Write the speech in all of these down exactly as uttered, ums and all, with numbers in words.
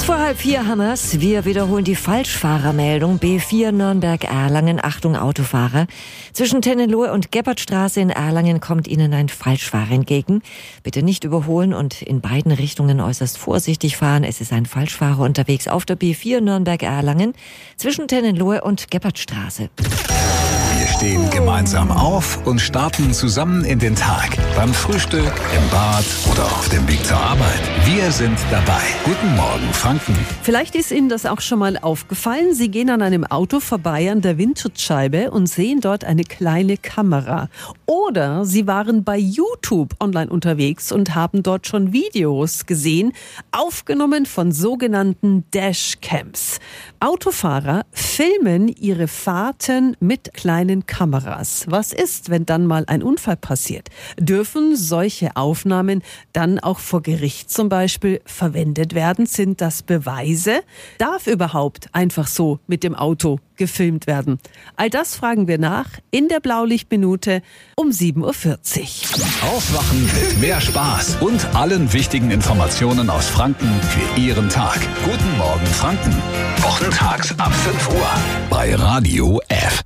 Vor halb vier haben wir's. Wir wiederholen die Falschfahrermeldung. B vier Nürnberg-Erlangen. Achtung, Autofahrer. Zwischen Tennenlohe und Gebhardstraße in Erlangen kommt Ihnen ein Falschfahrer entgegen. Bitte nicht überholen und in beiden Richtungen äußerst vorsichtig fahren. Es ist ein Falschfahrer unterwegs auf der B vier Nürnberg-Erlangen zwischen Tennenlohe und Gebhardstraße. Wir stehen gemeinsam auf und starten zusammen in den Tag. Beim Frühstück, im Bad oder auf dem Weg zur Arbeit. Wir sind dabei. Guten Morgen, Franken. Vielleicht ist Ihnen das auch schon mal aufgefallen. Sie gehen an einem Auto vorbei an der Windschutzscheibe und sehen dort eine kleine Kamera. Oder Sie waren bei YouTube online unterwegs und haben dort schon Videos gesehen, aufgenommen von sogenannten Dashcams. Autofahrer filmen ihre Fahrten mit kleinen Kameras. Was ist, wenn dann mal ein Unfall passiert? Dürfen solche Aufnahmen dann auch vor Gericht zum Beispiel verwendet werden? Sind das Beweise? Darf überhaupt einfach so mit dem Auto gefilmt werden? All das fragen wir nach in der Blaulichtminute um sieben Uhr vierzig. Aufwachen mit mehr Spaß und allen wichtigen Informationen aus Franken für Ihren Tag. Guten Morgen, Franken. Wochentags ab fünf Uhr bei Radio F.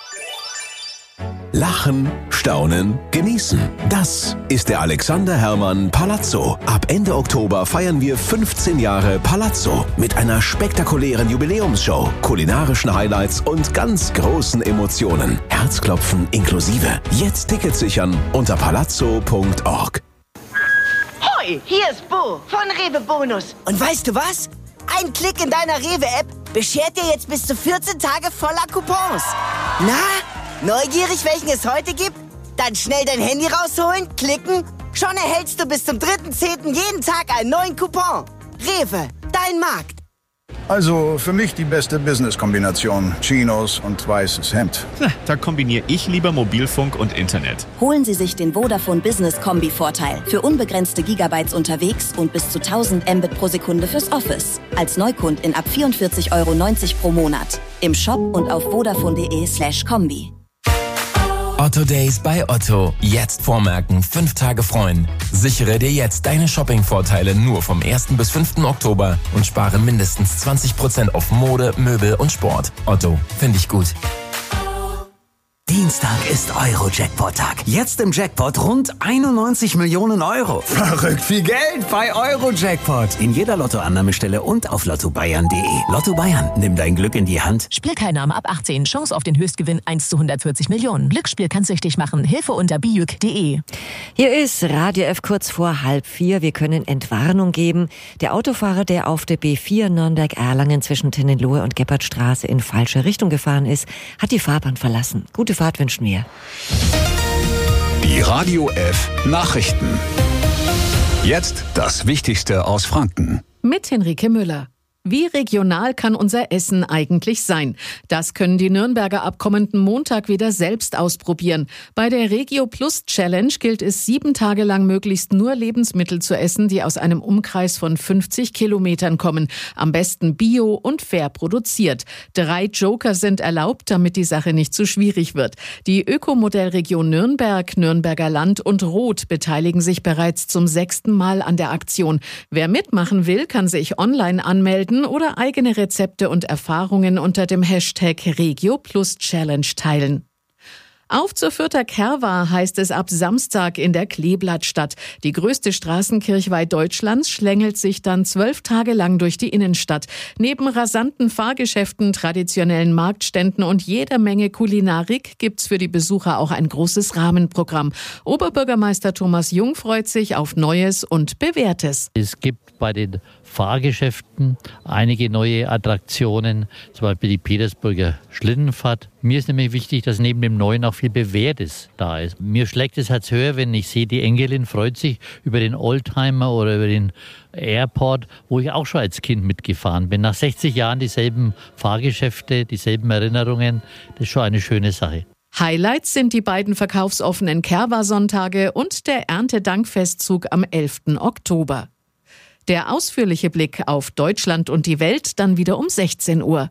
Lachen, staunen, genießen. Das ist der Alexander Herrmann Palazzo. Ab Ende Oktober feiern wir fünfzehn Jahre Palazzo mit einer spektakulären Jubiläumsshow, kulinarischen Highlights und ganz großen Emotionen. Herzklopfen inklusive. Jetzt Tickets sichern unter palazzo punkt org. Hoi, hier ist Bo von Rewe Bonus. Und weißt du was? Ein Klick in deiner Rewe-App beschert dir jetzt bis zu vierzehn Tage voller Coupons. Na? Neugierig, welchen es heute gibt? Dann schnell dein Handy rausholen, klicken. Schon erhältst du bis zum dritten zehnten jeden Tag einen neuen Coupon. Rewe, dein Markt. Also für mich die beste Business-Kombination. Chinos und weißes Hemd. Na, da kombiniere ich lieber Mobilfunk und Internet. Holen Sie sich den Vodafone Business Kombi-Vorteil. Für unbegrenzte Gigabytes unterwegs und bis zu tausend Mbit pro Sekunde fürs Office. Als Neukundin ab vierundvierzig Euro neunzig pro Monat. Im Shop und auf vodafone.de slash Kombi. Otto Days bei Otto. Jetzt vormerken, fünf Tage freuen. Sichere dir jetzt deine Shopping-Vorteile nur vom ersten bis fünften Oktober und spare mindestens zwanzig Prozent auf Mode, Möbel und Sport. Otto, finde ich gut. Dienstag ist Euro-Jackpot-Tag. Jetzt im Jackpot rund einundneunzig Millionen Euro. Verrückt viel Geld bei Euro-Jackpot. In jeder Lottoannahmestelle und auf lotto bayern punkt de. Lotto Bayern, nimm dein Glück in die Hand. Spielteilnahme ab achtzehn. Chance auf den Höchstgewinn eins zu hundertvierzig Millionen. Glücksspiel kann süchtig machen. Hilfe unter bijuk punkt de. Hier ist Radio F kurz vor halb vier. Wir können Entwarnung geben. Der Autofahrer, der auf der B vier Nürnberg-Erlangen zwischen Tennenlohe und Gebhardstraße in falsche Richtung gefahren ist, hat die Fahrbahn verlassen. Gute Fahrt wünschen wir. Die Radio F Nachrichten. Jetzt das Wichtigste aus Franken. Mit Henrike Müller. Wie regional kann unser Essen eigentlich sein? Das können die Nürnberger ab kommenden Montag wieder selbst ausprobieren. Bei der Regio Plus Challenge gilt es, sieben Tage lang möglichst nur Lebensmittel zu essen, die aus einem Umkreis von fünfzig Kilometern kommen. Am besten bio und fair produziert. Drei Joker sind erlaubt, damit die Sache nicht zu schwierig wird. Die Ökomodellregion Nürnberg, Nürnberger Land und Rot beteiligen sich bereits zum sechsten Mal an der Aktion. Wer mitmachen will, kann sich online anmelden oder eigene Rezepte und Erfahrungen unter dem Hashtag Regio Plus Challenge teilen. Auf zur Fürther Kerwa heißt es ab Samstag in der Kleeblattstadt. Die größte Straßenkirchweih Deutschlands schlängelt sich dann zwölf Tage lang durch die Innenstadt. Neben rasanten Fahrgeschäften, traditionellen Marktständen und jeder Menge Kulinarik gibt's für die Besucher auch ein großes Rahmenprogramm. Oberbürgermeister Thomas Jung freut sich auf Neues und Bewährtes. Es gibt bei den Fahrgeschäften einige neue Attraktionen, zum Beispiel die Petersburger Schlittenfahrt. Mir ist nämlich wichtig, dass neben dem Neuen auch viel Bewährtes da ist. Mir schlägt das Herz höher, wenn ich sehe, die Enkelin freut sich über den Oldtimer oder über den Airport, wo ich auch schon als Kind mitgefahren bin. Nach sechzig Jahren dieselben Fahrgeschäfte, dieselben Erinnerungen, das ist schon eine schöne Sache. Highlights sind die beiden verkaufsoffenen Kerwa-Sonntage und der Erntedankfestzug am elften Oktober. Der ausführliche Blick auf Deutschland und die Welt dann wieder um sechzehn Uhr.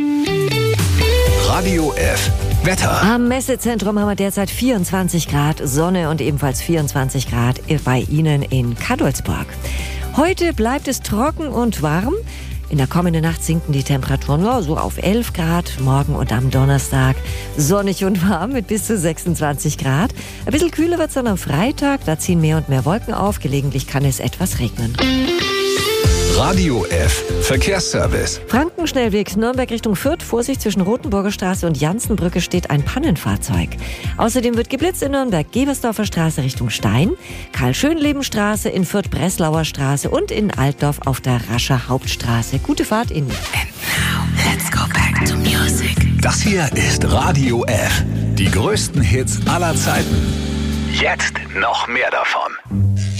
Radio F Wetter. Am Messezentrum haben wir derzeit vierundzwanzig Grad Sonne und ebenfalls vierundzwanzig Grad bei Ihnen in Cadolzburg. Heute bleibt es trocken und warm. In der kommenden Nacht sinken die Temperaturen ja, so auf elf Grad. Morgen und am Donnerstag sonnig und warm mit bis zu sechsundzwanzig Grad. Ein bisschen kühler wird es dann am Freitag. Da ziehen mehr und mehr Wolken auf. Gelegentlich kann es etwas regnen. Radio F. Verkehrsservice. Frankenschnellweg Nürnberg Richtung Fürth. Vorsicht, zwischen Rotenburger Straße und Jansenbrücke steht ein Pannenfahrzeug. Außerdem wird geblitzt in Nürnberg Gebersdorfer Straße Richtung Stein, Karl-Schönleben-Straße in Fürth Breslauer Straße und in Altdorf auf der Rascher Hauptstraße. Gute Fahrt Ihnen. And now, let's go back to music. Das hier ist Radio F. Die größten Hits aller Zeiten. Jetzt noch mehr davon.